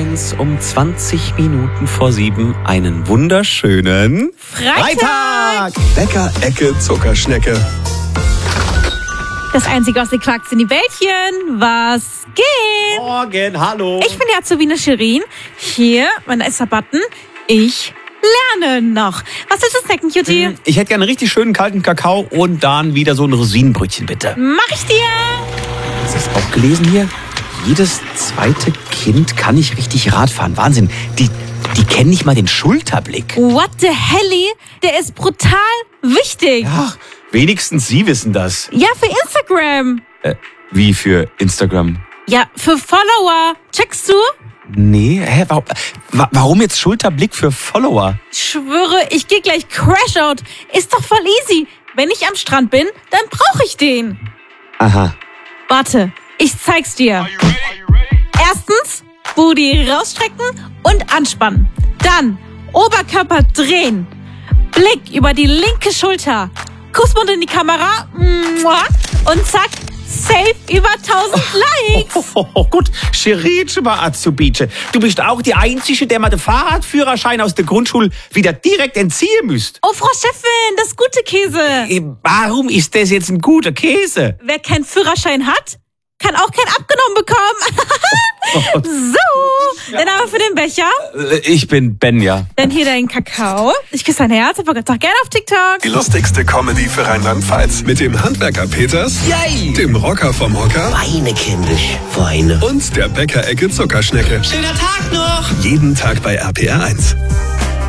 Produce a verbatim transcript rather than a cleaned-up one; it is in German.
eins um zwanzig Minuten vor sieben einen wunderschönen Freitag! Bäcker, Ecke, Zuckerschnecke. Das einzige aus den Quacks in die Wäldchen. Was geht? Morgen, hallo. Ich bin die Azubine Shirin. Hier, mein erster Button. Ich lerne noch. Was ist das Second Cutie? Ich hätte gerne einen richtig schönen kalten Kakao und dann wieder so ein Rosinenbrötchen, bitte. Mach ich dir. Hast du das auch gelesen hier? Jedes zweite Kind kann nicht richtig Radfahren. Wahnsinn. Die, die kennen nicht mal den Schulterblick. What the helly? Der ist brutal wichtig. Ja, wenigstens Sie wissen das. Ja, für Instagram. Äh, wie für Instagram? Ja, für Follower. Checkst du? Nee, hä, warum, warum jetzt Schulterblick für Follower? Ich schwöre, ich gehe gleich Crashout. Ist doch voll easy. Wenn ich am Strand bin, dann brauche ich den. Aha. Warte, ich zeig's dir. Erstens, Booty rausstrecken und anspannen. Dann Oberkörper drehen. Blick über die linke Schulter. Kussmund in die Kamera. Und zack, safe über tausend Likes. Oh, oh, oh, gut, Shirin Azubice. Du bist auch die Einzige, der mal den Fahrradführerschein aus der Grundschule wieder direkt entziehen müsst. Oh, Frau Chefin, das ist gute Käse. Warum ist das jetzt ein guter Käse? Wer keinen Führerschein hat, kann auch keinen abgenommen bekommen. So, dann aber für den Becher. Ich bin Benja. Dann hier dein Kakao. Ich küsse dein Herz, aber sag gerne auf TikTok. Die lustigste Comedy für Rheinland-Pfalz. Mit dem Handwerker Peters, Yay! dem Rocker vom Hocker Weine, kindisch, Weine. und der Bäcker, Ecke, Zuckerschnecke. Schöner Tag noch! Jeden Tag bei R P R eins.